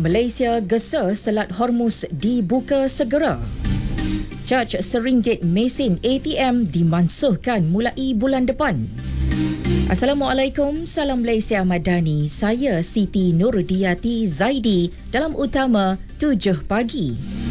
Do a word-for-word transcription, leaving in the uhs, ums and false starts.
Malaysia gesa Selat Hormuz dibuka segera. Caj seringgit mesin A T M dimansuhkan mulai bulan depan. Assalamualaikum, salam Malaysia Madani. Saya Siti Nurdiati Zaidi dalam utama tujuh pagi.